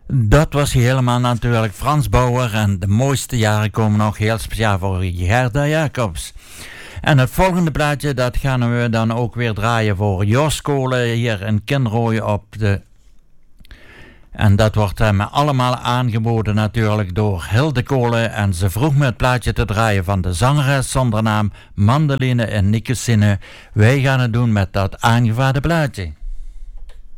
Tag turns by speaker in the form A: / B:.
A: Dat was helemaal natuurlijk Frans Bauer en de mooiste jaren komen nog heel speciaal voor Gerda Jacobs. En het volgende plaatje, dat gaan we dan ook weer draaien voor Jos Kolen hier in Kinrooy op de... En dat wordt hem allemaal aangeboden natuurlijk door Hilde Kolen. En ze vroeg me het plaatje te draaien van de zangeres zonder naam Mandeline en Nikke Sinne. Wij gaan het doen met dat aangevraagde plaatje.